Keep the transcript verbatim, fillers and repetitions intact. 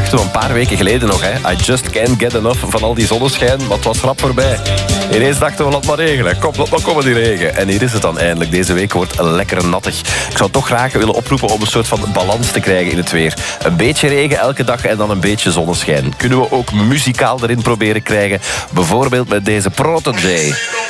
dachten we een paar weken geleden nog, hè. I just can't get enough van al die zonneschijn, maar het was rap voorbij. Ineens dachten we, laat maar regenen. Kom, laat maar komen die regen. En hier is het dan eindelijk. Deze week wordt lekker nattig. Ik zou toch graag willen oproepen om een soort van balans te krijgen in het weer. Een beetje regen elke dag en dan een beetje zonneschijn. Kunnen we ook muzikaal erin proberen krijgen? Bijvoorbeeld met deze Protégé.